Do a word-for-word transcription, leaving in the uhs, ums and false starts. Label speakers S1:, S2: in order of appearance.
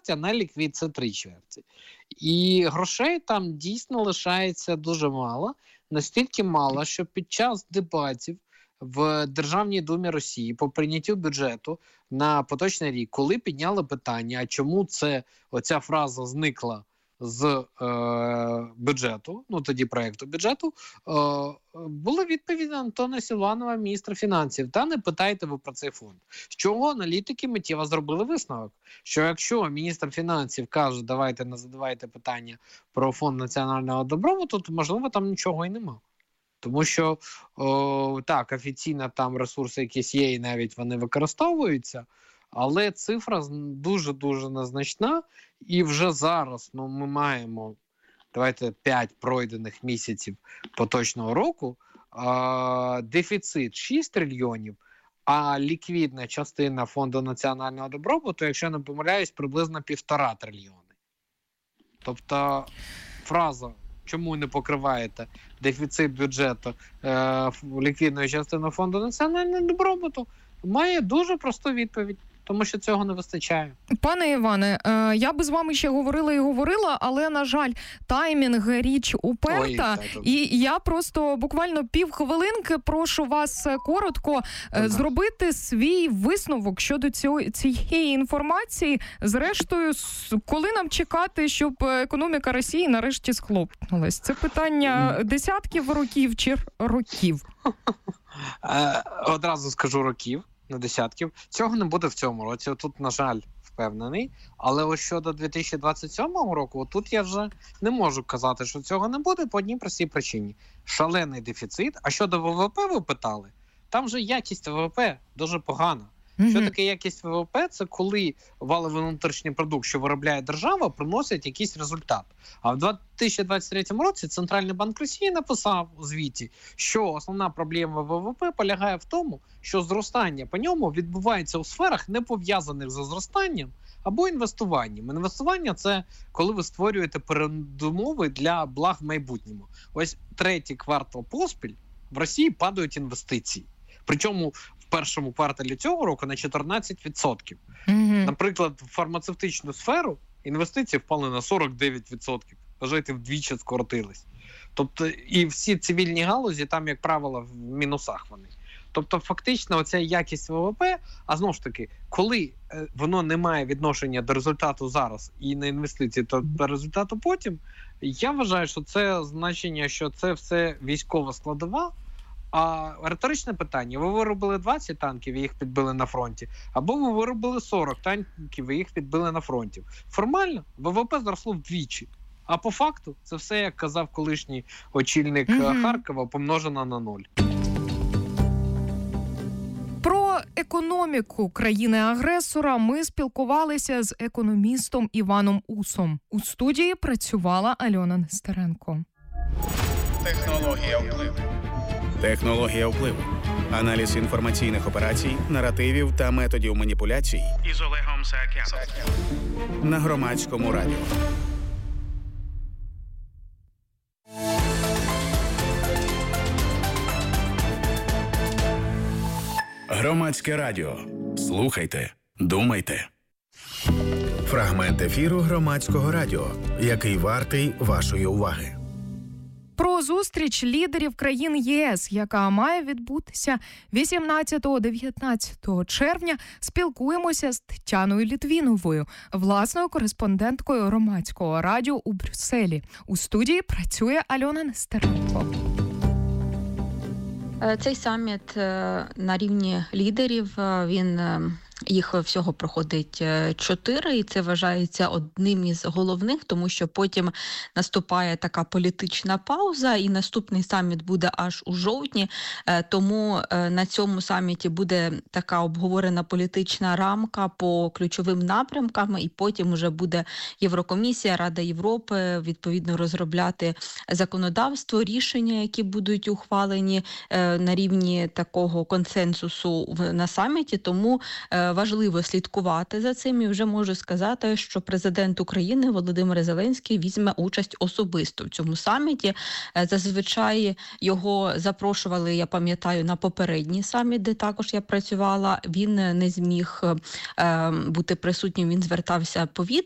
S1: чверть, а на ліквід це три чверті. І грошей там дійсно лишається дуже мало, настільки мало, що під час дебатів в Державній Думі Росії по прийняттю бюджету на поточний рік, коли підняли питання, а чому це оця фраза зникла з е, бюджету, ну тоді проєкту бюджету, е, була відповідь Антона Силуанова, міністра фінансів. Та не питайте ви про цей фонд. З чого аналітики миттєво зробили висновок, що якщо міністр фінансів каже, давайте не задавайте питання про фонд національного добробуту, то можливо там нічого і нема. Тому що, о, так, офіційно там ресурси якісь є і навіть вони використовуються, але цифра дуже-дуже незначна, і вже зараз ну, ми маємо, давайте, п'ять пройдених місяців поточного року, а, дефіцит шість трильйонів, а ліквідна частина Фонду національного добробуту, якщо не помиляюсь, приблизно півтора трильйони. Тобто фраза «чому не покриваєте дефіцит бюджету е, ліквідної частини Фонду національного добробуту» має дуже просту відповідь. Тому що цього не вистачає.
S2: Пане Іване, я би з вами ще говорила і говорила, але, на жаль, таймінг – річ уперта. Ой, і я просто буквально півхвилинки прошу вас коротко ага. зробити свій висновок щодо цього, цієї інформації. Зрештою, коли нам чекати, щоб економіка Росії нарешті схлопнулась? Це питання десятків років чи років?
S1: Одразу скажу років. На десятків. Цього не буде в цьому році. Тут, на жаль, впевнений. Але ось щодо дві тисячі двадцять сьомого року, тут я вже не можу казати, що цього не буде по одній простій причині. Шалений дефіцит. А щодо ВВП ви питали? Там же якість ВВП дуже погана. Mm-hmm. Що таке якість ВВП? Це коли валовий внутрішній продукт, що виробляє держава, приносить якийсь результат. А в дві тисячі двадцять третьому році Центральний банк Росії написав у звіті, що основна проблема ВВП полягає в тому, що зростання по ньому відбувається у сферах, не пов'язаних зі зростанням або інвестуванням. Інвестування – це коли ви створюєте передумови для благ в майбутньому. Ось третій квартал поспіль в Росії падають інвестиції. Причому в першому кварталі цього року на чотирнадцять відсотків. Mm-hmm. Наприклад, в фармацевтичну сферу інвестиції впали на сорок дев'ять відсотків. Вважайте, вдвічі скоротились. Тобто, і всі цивільні галузі там, як правило, в мінусах вони. Тобто, фактично, оця якість ВВП, а знову ж таки, коли е, воно не має відношення до результату зараз і на інвестиції, то до результату потім, я вважаю, що це значення, що це все військова складова. А риторичне питання: ви виробили двадцять танків і їх підбили на фронті, або ви виробили сорок танків і їх підбили на фронті. Формально ВВП зросло вдвічі. А по факту це все, як казав колишній очільник mm-hmm. Харкова, помножено на нуль.
S2: Про економіку країни-агресора ми спілкувалися з економістом Іваном Усом. У студії працювала Альона Нестеренко.
S3: Технологія впливу. Технологія впливу. Аналіз інформаційних операцій, наративів та методів маніпуляцій із Олегом Саакяном на Громадському радіо. Громадське радіо. Слухайте, думайте. Фрагмент ефіру Громадського радіо, який вартий вашої уваги.
S2: Про зустріч лідерів країн ЄС, яка має відбутися вісімнадцятого-дев'ятнадцятого червня, спілкуємося з Тетяною Літвіновою, власною кореспонденткою Громадського радіо у Брюсселі. У студії працює Альона Нестеренко.
S4: Цей саміт на рівні лідерів, він... Їх всього проходить чотири, і це вважається одним із головних, тому що потім наступає така політична пауза, і наступний саміт буде аж у жовтні. Тому на цьому саміті буде така обговорена політична рамка по ключовим напрямкам, і потім вже буде Єврокомісія, Рада Європи, відповідно розробляти законодавство, рішення, які будуть ухвалені на рівні такого консенсусу на саміті. Тому важливо слідкувати за цим, і вже можу сказати, що президент України Володимир Зеленський візьме участь особисто в цьому саміті. Зазвичай його запрошували, я пам'ятаю, на попередній саміт, де також я працювала. Він не зміг е, бути присутнім, він звертався по